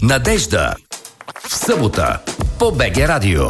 Надежда. В събота по БГ Радио.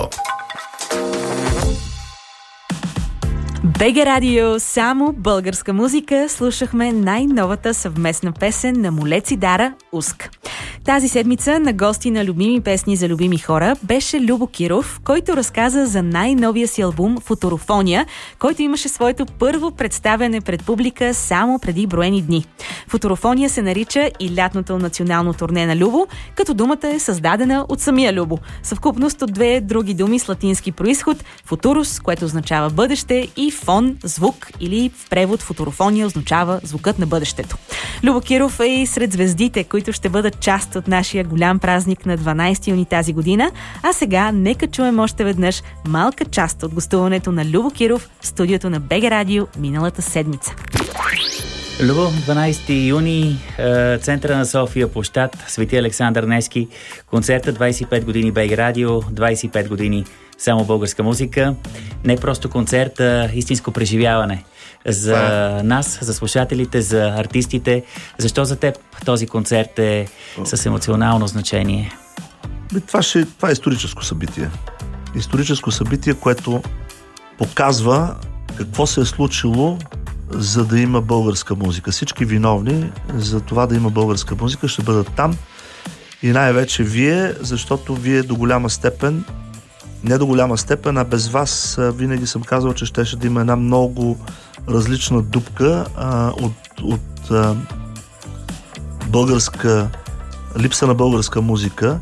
БГ Радио, само българска музика. Слушахме най-новата съвместна песен на Молец и Дара «Уск». Тази седмица на гости на любими песни за любими хора беше Любо Киров, който разказа за най-новия си албум «Футурофония», който имаше своето първо представяне пред публика само преди броени дни. «Футурофония» се нарича и лятното национално турне на Любо, като думата е създадена от самия Любо. Съвкупност от две други думи с латински произход – «футурус», което означава бъдеще, и «фон» – звук, или в превод «футурофония» означава звукът на бъдещето. Любо Киров е и сред звездите, които ще бъдат част от нашия голям празник на 12 юни тази година, а сега нека чуем още веднъж малка част от гостуването на Любо Киров в студиото на БГ Радио миналата седмица. Любо, 12 юни, центъра на София, площад Свети Александър Невски, концерта 25 години БГ Радио, 25 години само българска музика. Не просто концерт, а истинско преживяване за нас, за слушателите, за артистите. Защо за теб този концерт е с емоционално значение? Това е историческо събитие. Историческо събитие, което показва какво се е случило, за да има българска музика. Всички виновни за това да има българска музика ще бъдат там. И най-вече вие, защото вие до голяма степен, не до голяма степен, а без вас винаги съм казал, че щеше да има една много различна дупка от българска липса на българска музика.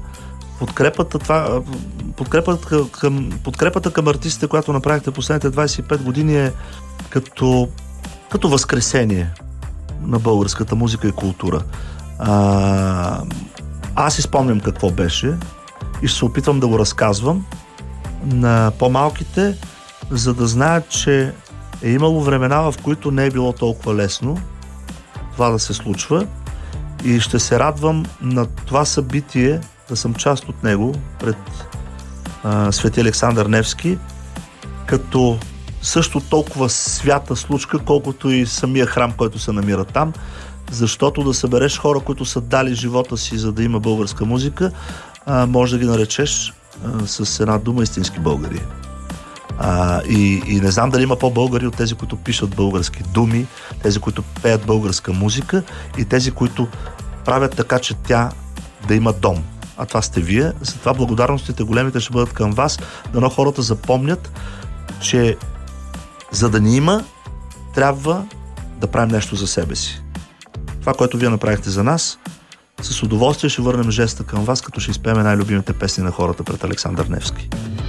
Подкрепата към артистите, която направихте последните 25 години, е като възкресение на българската музика и култура. Аз изпомням какво беше и ще се опитвам да го разказвам на по-малките, за да знаят, че е имало времена, в които не е било толкова лесно това да се случва, и ще се радвам на това събитие, да съм част от него пред Свети Александър Невски, като също толкова свята случка, колкото и самия храм, който се намира там, защото да събереш хора, които са дали живота си, за да има българска музика, може да ги наречеш с една дума истински българи. И не знам дали има по-българи от тези, които пишат български думи, тези, които пеят българска музика и тези, които правят така, че тя да има дом. А това сте вие. Затова благодарностите големите ще бъдат към вас. Дано хората запомнят, че за да ни има, трябва да правим нещо за себе си. Това, което вие направихте за нас, с удоволствие ще върнем жеста към вас, като ще изпеем най-любимите песни на хората пред Александър Невски.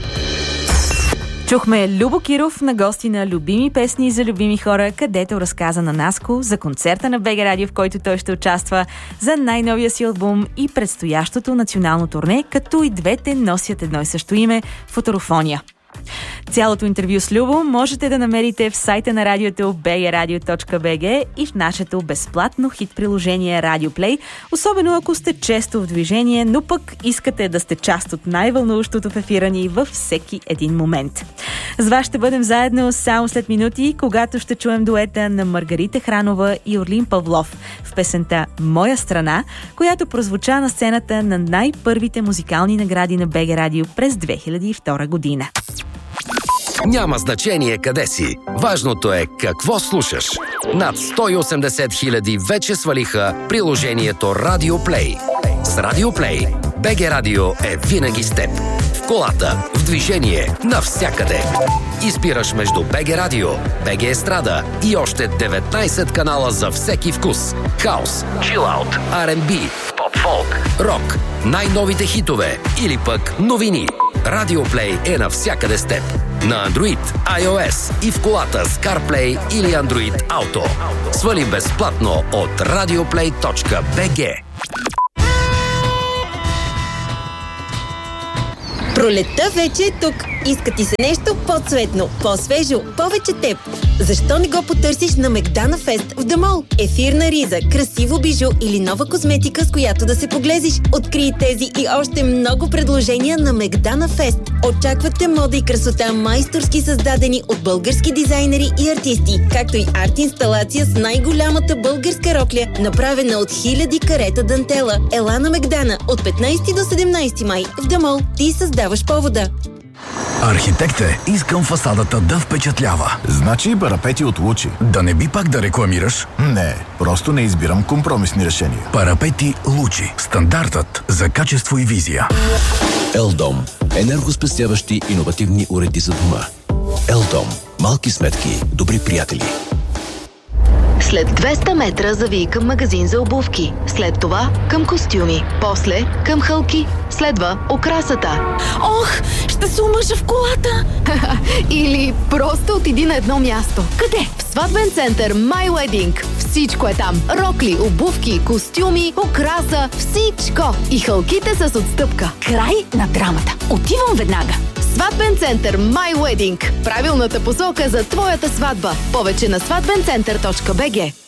Чухме Любо Киров на гости на любими песни за любими хора, където разказа на Наско за концерта на БГ Радио, в който той ще участва, за най-новия си албум и предстоящото национално турне, като и двете носят едно и също име – Футурофония. Цялото интервю с Любо можете да намерите в сайта на радиото bgradio.bg и в нашето безплатно хит-приложение Radio Play, особено ако сте често в движение, но пък искате да сте част от най-вълнуващото в ефира ни във всеки един момент. С вас ще бъдем заедно само след минути, когато ще чуем дуета на Маргарита Хранова и Орлин Павлов в песента «Моя страна», която прозвуча на сцената на най-първите музикални награди на БГ Радио през 2002 година. Няма значение къде си. Важното е какво слушаш. Над 180 хиляди вече свалиха приложението Radio Play. С Radio Play БГ Радио е винаги с теб. В колата, в движение, навсякъде. Избираш между БГ Радио, БГ Естрада и още 19 канала за всеки вкус. Хаус, чилаут, R&B, поп-фолк, рок, най-новите хитове или пък новини. Radio Play е навсякъде с теб. На Android, iOS и в колата с CarPlay или Android Auto. Свали безплатно от radioplay.bg. Пролетта вече е тук. Иска ти се нещо по-цветно, по-свежо, повече теб. Защо не го потърсиш на Мегдана Фест в Дамол? Ефирна риза, красиво бижу или нова козметика, с която да се поглезиш. Открий тези и още много предложения на Мегдана Фест. Очаквате мода и красота, майсторски създадени от български дизайнери и артисти, както и арт-инсталация с най-голямата българска рокля, направена от хиляди карета дантела. Ела на Мегдана от 15 до 17 май в Дамол. Ти създаваш повода. Архитект е, искам фасадата да впечатлява. Значи парапети от Лучи. Да не би пак да рекламираш? Не, просто не избирам компромисни решения. Парапети Лучи. Стандартът за качество и визия. Елдом. Енергоспестяващи иновативни уреди за дома. Елдом. Малки сметки, добри приятели. След 200 метра завий към магазин за обувки. След това към костюми. После към хълки. Следва окрасата. Ох, ще се омъжа в колата! Или просто отиди на едно място. Къде? В сватбен център My Wedding. Всичко е там. Рокли, обувки, костюми, окраса, всичко. И хълките с отстъпка. Край на драмата. Отивам веднага. Сватбен център My Wedding. Правилната посока за твоята сватба. Повече на сватбенцентър.bg.